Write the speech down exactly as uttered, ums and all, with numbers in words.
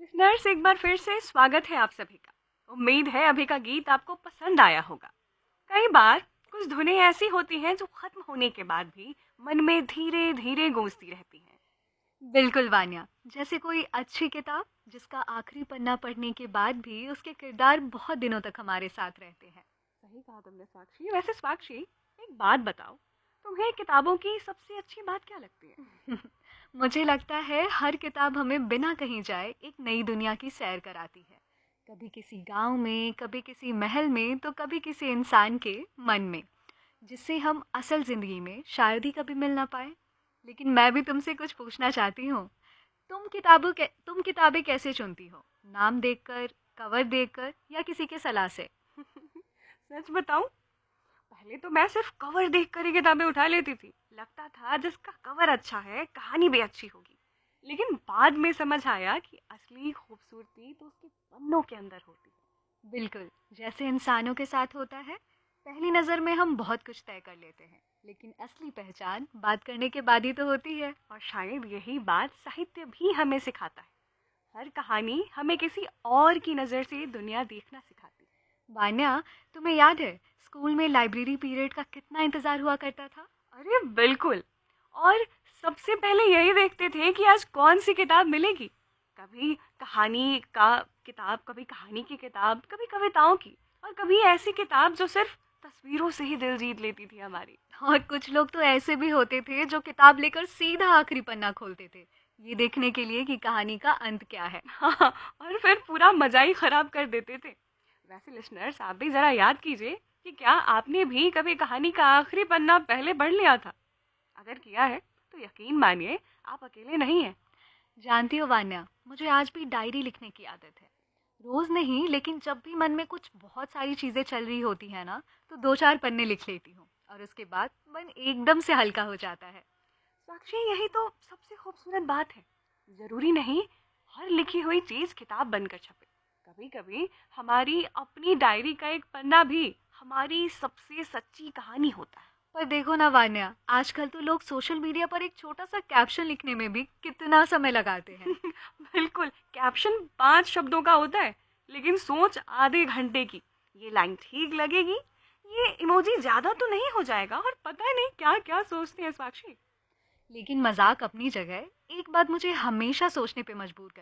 Listeners, एक बार फिर से स्वागत है आप सभी का। उम्मीद है अभी का गीत आपको पसंद आया होगा। कई बार कुछ धुनें ऐसी होती हैं जो खत्म होने के बाद भी मन में धीरे धीरे गूंजती रहती हैं। बिल्कुल वान्या, जैसे कोई अच्छी किताब जिसका आखिरी पन्ना पढ़ने के बाद भी उसके किरदार बहुत दिनों तक हमारे साथ रहते हैं। सही कहा तुमने साक्षी। वैसे साक्षी, एक बात बताओ, तुम्हें किताबों की सबसे अच्छी बात क्या लगती है? मुझे लगता है हर किताब हमें बिना कहीं जाए एक नई दुनिया की सैर कराती है। कभी किसी गांव में, कभी किसी महल में, तो कभी किसी इंसान के मन में, जिससे हम असल जिंदगी में शायद ही कभी मिल ना पाए। लेकिन मैं भी तुमसे कुछ पूछना चाहती हूँ। तुम किताबों के तुम किताबें कैसे चुनती हो? नाम देखकर, कवर देखकर, या किसी के सलाह से? सच बताऊं, पहले तो मैं सिर्फ कवर देखकर ही किताबें उठा लेती थी। लगता था जिसका कवर अच्छा है कहानी भी अच्छी होगी। लेकिन बाद में समझ आया कि असली खूबसूरती तो उसके पन्नों के अंदर होती है। बिल्कुल, जैसे इंसानों के साथ होता है। पहली नज़र में हम बहुत कुछ तय कर लेते हैं, लेकिन असली पहचान बात करने के बाद ही तो होती है। और शायद यही बात साहित्य भी हमें सिखाता है। हर कहानी हमें किसी और की नज़र से दुनिया देखना सिखाती है। वान्या, तुम्हें याद है स्कूल में लाइब्रेरी पीरियड का कितना इंतजार हुआ करता था? अरे बिल्कुल। और सबसे पहले यही देखते थे कि आज कौन सी किताब मिलेगी। कभी कहानी का किताब, कभी कहानी की किताब, कभी कविताओं की, और कभी ऐसी किताब जो सिर्फ तस्वीरों से ही दिल जीत लेती थी हमारी। और कुछ लोग तो ऐसे भी होते थे जो किताब लेकर सीधा आखिरी पन्ना खोलते थे, ये देखने के लिए कि कहानी का अंत क्या है। हाँ, और फिर पूरा मजा ही खराब कर देते थे। वैसे लिसनर्स, आप भी जरा याद कीजिए कि क्या आपने भी कभी कहानी का आखिरी पन्ना पहले पढ़ लिया था? अगर किया है तो यकीन मानिए आप अकेले नहीं हैं। जानती हो वान्या, मुझे आज भी डायरी लिखने की आदत है। रोज नहीं, लेकिन जब भी मन में कुछ बहुत सारी चीजें चल रही होती है ना, तो दो चार पन्ने लिख लेती हूँ, और उसके बाद मन एकदम से हल्का हो जाता है। साक्षी, यही तो सबसे खूबसूरत बात है। जरूरी नहीं हर लिखी हुई चीज किताब बनकर छपे। कभी कभी हमारी अपनी डायरी का एक पन्ना भी हमारी सबसे सच्ची कहानी होता है। पर देखो ना वान्या, आजकल तो लोग सोशल मीडिया पर एक छोटा सा कैप्शन लिखने में भी कितना समय लगाते हैं। बिल्कुल, कैप्शन पांच शब्दों का होता है, लेकिन सोच आधे घंटे की। ये लाइन ठीक लगेगी, ये इमोजी ज्यादा तो नहीं हो जाएगा, और पता नहीं क्या क्या सोचते हैं साक्षी। लेकिन मजाक अपनी जगह, एक बात मुझे हमेशा सोचने पे मजबूर